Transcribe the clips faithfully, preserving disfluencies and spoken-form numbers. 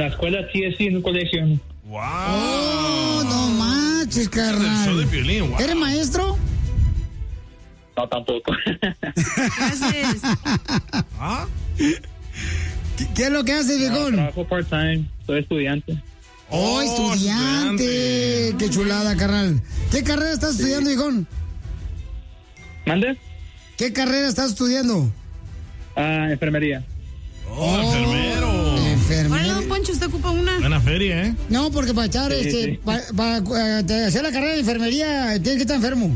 escuela T S C, en un colegio. ¡Wow! Oh, no manches, carnal. Show de Piolín, wow. ¿Eres maestro? No, tampoco. Gracias. ¿Ah? ¿Qué, qué es lo que haces, viejón? Trabajo part-time, soy estudiante. Oh, Oh, estudiante. estudiante. Qué chulada, carnal. ¿Qué carrera estás estudiando, viejón? ¿Mande? ¿Qué carrera estás estudiando? Ah, enfermería. Oh, enfermero. Enfermero. Bueno, don Poncho, usted ocupa una. Buena feria, ¿eh? No, porque para echar, Sí, este, sí. para hacer la carrera de enfermería, tienes que estar enfermo.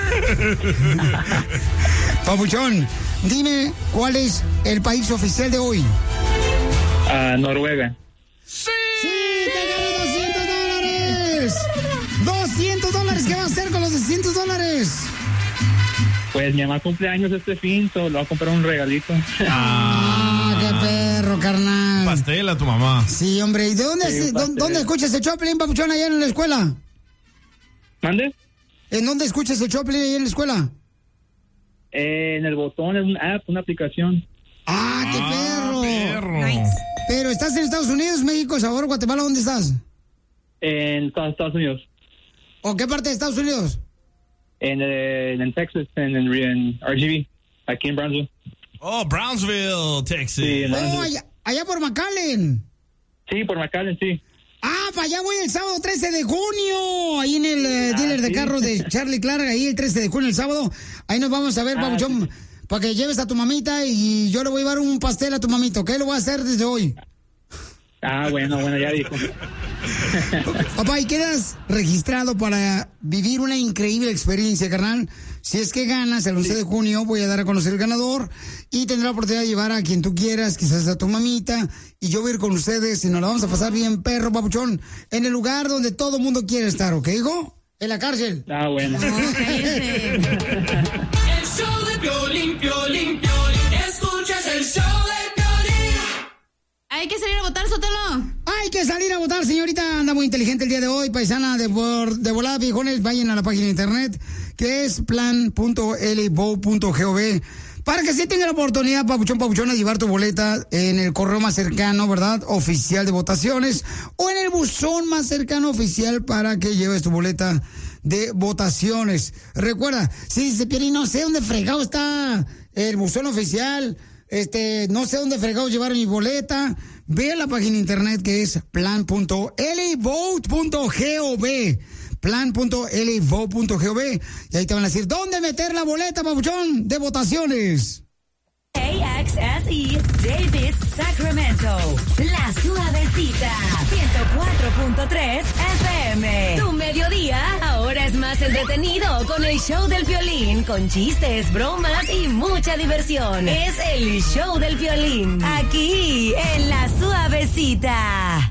Papuchón, dime, ¿cuál es el país oficial de hoy? Ah, Noruega. ¡Sí! ¡Sí! ¡Te gané doscientos dólares! ¡doscientos dólares! ¿Qué va a hacer con los doscientos dólares? Pues mi mamá cumple años este fin, solo le voy a comprar un regalito. ¡Ah, qué perro, carnal! Pastel a tu mamá. Sí, hombre. ¿Y de dónde, Sí, es- un dó- pastel. dónde escuchas el Choplin, papuchón, allá en la escuela? ¿Mande? ¿En dónde escuchas el Choplin allá en la escuela? Eh, en el botón, es una app, una aplicación. ¡Ah, qué Ah, perro! perro. Nice. Pero ¿estás en Estados Unidos, México, El Salvador, Guatemala? ¿Dónde estás? En Estados Estados Unidos. ¿O qué parte de Estados Unidos? En, eh, en Texas, en, en, en R G B, aquí en Brownsville. Oh, Brownsville, Texas. Sí, en Oh, Brownsville. allá, allá por McAllen. Sí, por McAllen, sí. Ah, para allá voy el sábado trece de junio. Ahí en el eh, dealer de sí. carros de Charlie Clark, ahí el trece de junio, el sábado. Ahí nos vamos a ver, Ah, papuchón, sí. para que lleves a tu mamita y yo le voy a llevar un pastel a tu mamita, ¿ok? Lo voy a hacer desde hoy. Ah, bueno, bueno, ya dijo. Papá, y quedas registrado para vivir una increíble experiencia, carnal. Si es que ganas el once de junio, voy a dar a conocer el ganador y tendrá la oportunidad de llevar a quien tú quieras, quizás a tu mamita, y yo voy a ir con ustedes y nos la vamos a pasar bien, perro, papuchón, en el lugar donde todo el mundo quiere estar, ¿ok, hijo? En la cárcel. Ah, bueno. Cállese. El show de Piolín, Piolín, Piolín. Escuchas el show de Piolín. Hay que salir a votar, Sotelo. Hay que salir a votar, señorita. Anda muy inteligente el día de hoy, paisana de, por, de volada, viejones. Vayan a la página de internet, que es plan punto l vote punto gov, para que sí tenga la oportunidad, papuchón, papuchón, de llevar tu boleta en el correo más cercano, ¿verdad? Oficial de votaciones, o en el buzón más cercano oficial para que lleves tu boleta de votaciones. Recuerda, si dice Piolín, no sé dónde fregado está el buzón oficial, este, no sé dónde fregado llevar mi boleta, ve a la página de internet que es plan punto l vote punto gov, plan punto l vote punto gov, y ahí te van a decir dónde meter la boleta, papuchón, de votaciones. A X S E Davis, Sacramento. La Suavecita. ciento cuatro punto tres F M. Tu mediodía ahora es más entretenido con el show del Piolín, con chistes, bromas y mucha diversión. Es el show del Piolín. Aquí en La Suavecita.